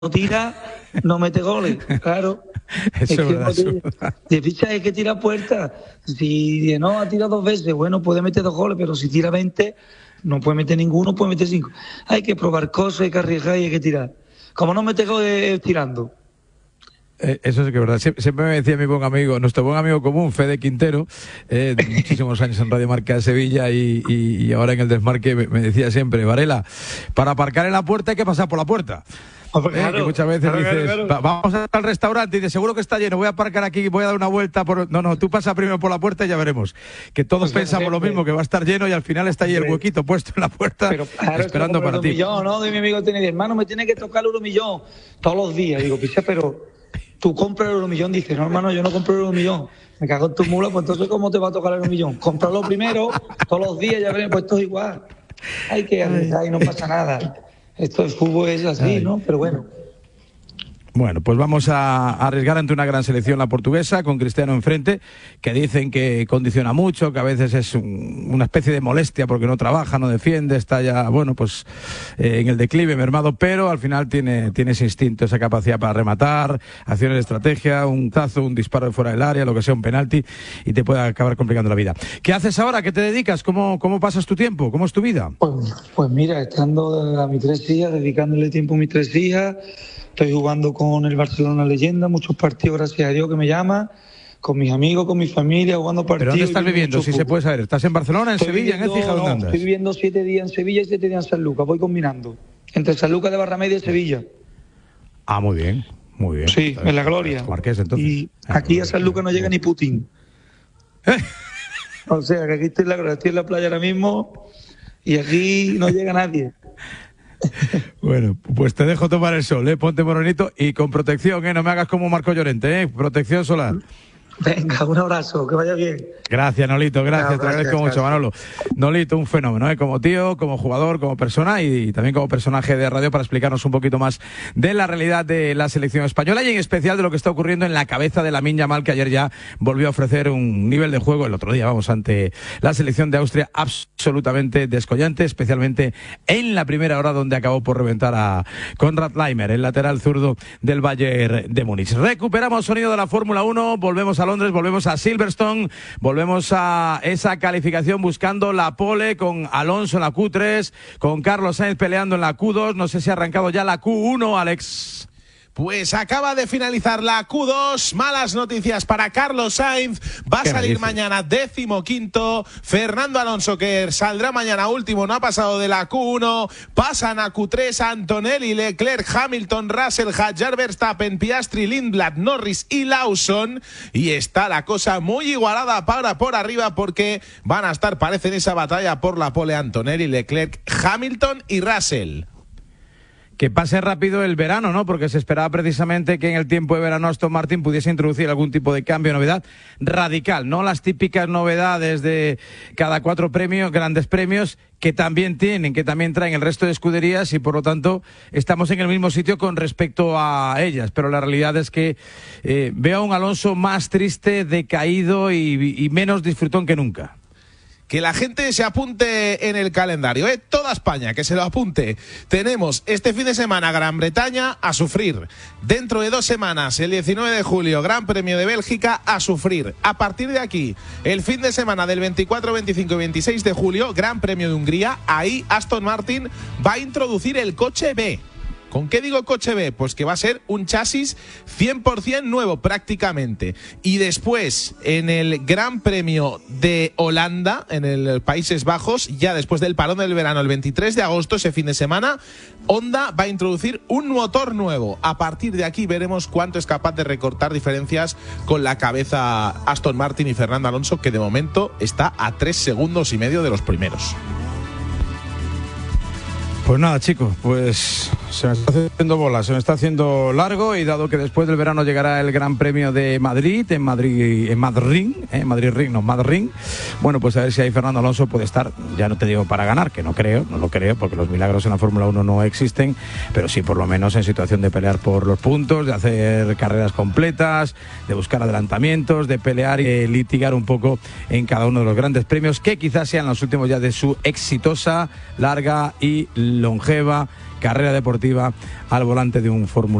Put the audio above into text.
tira, no mete goles, claro. Eso es verdad. De ficha es que tira puertas. Si no ha tirado 2 veces, bueno, puede meter 2 goles, pero si tira 20, no puede meter ninguno, puede meter 5. Hay que probar cosas, hay que arriesgar y hay que tirar. Como no mete goles, tirando. Eso sí que es verdad. Siempre me decía mi buen amigo, nuestro buen amigo común, Fede Quintero, de muchísimos años en Radio Marca de Sevilla y ahora en el Desmarque, me decía siempre: Varela, para aparcar en la puerta hay que pasar por la puerta. Claro, que muchas veces dices, claro. Vamos al restaurante y dices, seguro que está lleno, voy a aparcar aquí, voy a dar una vuelta No, tú pasa primero por la puerta y ya veremos. Que todos pensamos lo mismo, que va a estar lleno y al final está ahí el huequito puesto en la puerta, pero, claro, esperando para ti. Millón, ¿no? De mi amigo tiene, hermano, me tiene que tocar el Euromillón todos los días. Digo, picha, pero tú compras el Euromillón. Dice, no, hermano, yo no compro el Euromillón. Me cago en tu mula, pues entonces, ¿cómo te va a tocar el Euromillón? Cómpralo primero, todos los días, ya veremos, pues esto es igual. Hay que arriesgar y no pasa nada. Esto del fútbol es así, ¿no? Pero bueno. Bueno, pues vamos a arriesgar ante una gran selección, la portuguesa, con Cristiano enfrente, que dicen que condiciona mucho, que a veces es una especie de molestia porque no trabaja, no defiende, está ya, bueno, pues en el declive, mermado, pero al final tiene ese instinto, esa capacidad para rematar, acciones de estrategia, un tazo, un disparo de fuera del área, lo que sea, un penalti, y te puede acabar complicando la vida. ¿Qué haces ahora? ¿Qué te dedicas? ¿Cómo pasas tu tiempo? ¿Cómo es tu vida? Pues mira, estando a mis 3 hijas, dedicándole tiempo a mis 3 hijas. Estoy jugando con el Barcelona Leyenda, muchos partidos, gracias a Dios, que me llama, con mis amigos, con mi familia, jugando partidos. ¿Pero dónde estás viviendo, si se puede saber? ¿Estás en Barcelona, en Sevilla, en Écija? ¿Dónde andas? Estoy viviendo 7 días en Sevilla y 7 días en San Lucas, voy combinando. Entre San Lucas de Barrameda y Sevilla. Ah, muy bien, muy bien. Sí, en la gloria. Marqués, entonces. Y aquí a San Lucas no llega ni Putin. O sea, que aquí estoy en la playa ahora mismo y aquí no llega nadie. Bueno, pues te dejo tomar el sol, ponte morenito y con protección, no me hagas como Marco Llorente, protección solar. Venga, un abrazo, que vaya bien. Gracias, Nolito, gracias, te agradezco mucho, Manolo. Nolito, un fenómeno, como tío, como jugador, como persona y también como personaje de radio para explicarnos un poquito más de la realidad de la selección española y en especial de lo que está ocurriendo en la cabeza de Lamine Yamal, que ayer ya volvió a ofrecer un nivel de juego, el otro día, ante la selección de Austria absolutamente descollante, especialmente en la primera hora donde acabó por reventar a Konrad Laimer, el lateral zurdo del Bayern de Múnich. Recuperamos sonido de la Fórmula 1, volvemos a Londres, volvemos a Silverstone, volvemos a esa calificación buscando la pole con Alonso en la Q3, con Carlos Sainz peleando en la Q2, no sé si ha arrancado ya la Q1, Alex. Pues acaba de finalizar la Q2, malas noticias para Carlos Sainz, va a salir mañana 15º, Fernando Alonso, que saldrá mañana último, no ha pasado de la Q1, pasan a Q3 Antonelli, Leclerc, Hamilton, Russell, Hadjar, Verstappen, Piastri, Lindblad, Norris y Lawson, y está la cosa muy igualada para por arriba porque van a estar, parece, en esa batalla por la pole Antonelli, Leclerc, Hamilton y Russell. Que pase rápido el verano, ¿no? Porque se esperaba precisamente que en el tiempo de verano Aston Martin pudiese introducir algún tipo de cambio, novedad radical, no las típicas novedades de cada 4 grandes premios que también traen el resto de escuderías y por lo tanto estamos en el mismo sitio con respecto a ellas, pero la realidad es que veo a un Alonso más triste, decaído y menos disfrutón que nunca. Que la gente se apunte en el calendario, toda España, que se lo apunte. Tenemos este fin de semana Gran Bretaña a sufrir. Dentro de 2 semanas, el 19 de julio, Gran Premio de Bélgica a sufrir. A partir de aquí, el fin de semana del 24, 25 y 26 de julio, Gran Premio de Hungría. Ahí Aston Martin va a introducir el coche B. ¿Con qué digo coche B? Pues que va a ser un chasis 100% nuevo prácticamente. Y después, en el Gran Premio de Holanda, en el Países Bajos, ya después del parón del verano, el 23 de agosto, ese fin de semana, Honda va a introducir un motor nuevo. A partir de aquí veremos cuánto es capaz de recortar diferencias con la cabeza Aston Martin y Fernando Alonso, que de momento está a 3,5 segundos de los primeros. Pues nada, chicos, pues se me está haciendo bola, se me está haciendo largo y dado que después del verano llegará el Gran Premio de Madrid, en Madrid, bueno, pues a ver si ahí Fernando Alonso puede estar, ya no te digo para ganar, que no lo creo, porque los milagros en la Fórmula 1 no existen, pero sí por lo menos en situación de pelear por los puntos, de hacer carreras completas, de buscar adelantamientos, de pelear y litigar un poco en cada uno de los grandes premios, que quizás sean los últimos ya de su exitosa, larga y longeva carrera deportiva al volante de un Fórmula